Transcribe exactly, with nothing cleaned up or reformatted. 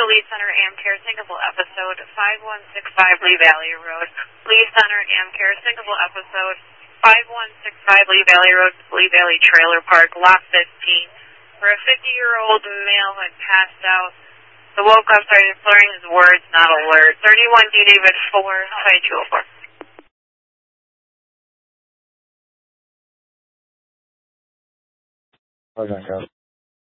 to Lee Center Amcare Singapore episode five one six five Lee Valley Road. Lee Center Amcare Singapore episode five one six five Lee Valley Road, Lee Valley Trailer Park, Lot fifteen, where a fifty-year-old male had passed out. The woke up, started slurring his words, not alert. thirty-one D David four, Site two oh four. Okay, go.